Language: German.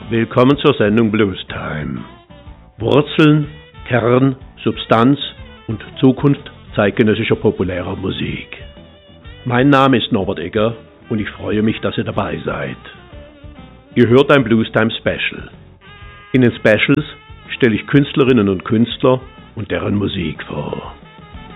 Willkommen zur Sendung Blues Time. Wurzeln, Kern, Substanz und Zukunft zeitgenössischer populärer Musik. Mein Name ist Norbert Egger und ich freue mich, dass ihr dabei seid. Ihr hört ein Blues Time Special. In den Specials stelle ich Künstlerinnen und Künstler und deren Musik vor.